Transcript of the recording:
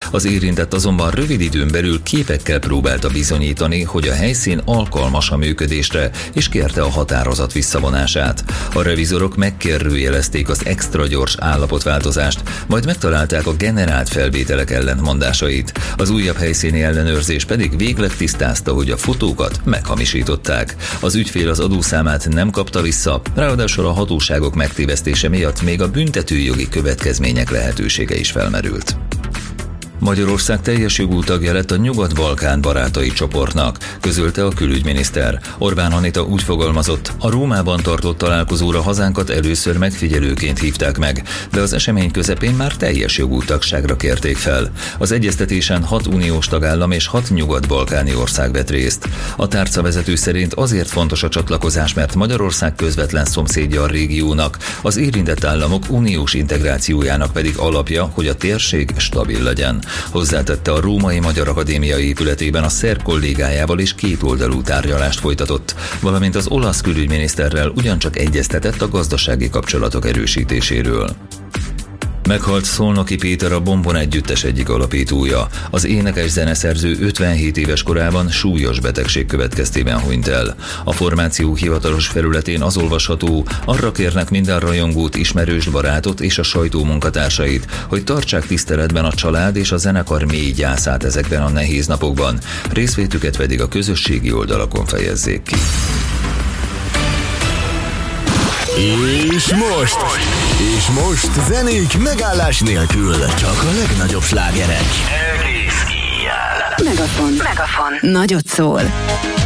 Az érintett azonban rövid időn belül képekkel próbálta bizonyítani, hogy a helyszín alkalmas a működésre, és kérte a határozat visszavonását. A revizorok megkérdőjelezték az extra gyors állapotváltozást, majd megtalálták a generált felvételek ellentmondásait. Az újabb helyszíni ellenőrzés pedig végleg tisztázta, hogy a fotókat meghamisították. Az ügyfél az adószámát nem kapta vissza, ráadásul a hatóságok megtévesztése miatt még a büntetőjogi következmények lehetősége is felmerült. Magyarország teljes jogú tagja lett a Nyugat-Balkán barátai csoportnak, közölte a külügyminiszter. Orbán Anita úgy fogalmazott, a Rómában tartott találkozóra hazánkat először megfigyelőként hívták meg, de az esemény közepén már teljes jogú tagságra kérték fel. Az egyeztetésen 6 uniós tagállam és 6 nyugat-balkáni ország vett részt. A tárcavezető szerint azért fontos a csatlakozás, mert Magyarország közvetlen szomszédja a régiónak, az érintett államok uniós integrációjának pedig alapja, hogy a térség stabil legyen. Hozzátette, a Római Magyar Akadémia épületében a szerb kollégájával is kétoldalú tárgyalást folytatott, valamint az olasz külügyminiszterrel ugyancsak egyeztetett a gazdasági kapcsolatok erősítéséről. Meghalt Szolnoki Péter, a Bombon együttes egyik alapítója. Az énekes zeneszerző 57 éves korában súlyos betegség következtében hunyt el. A formáció hivatalos felületén az olvasható, arra kérnek minden rajongót, ismerőst, barátot és a sajtó munkatársait, hogy tartsák tiszteletben a család és a zenekar mély gyászát ezekben a nehéz napokban, részvétüket pedig a közösségi oldalakon fejezzék ki. És most zenék megállás nélkül, csak a legnagyobb slágerek. Megafon. Nagyot szól.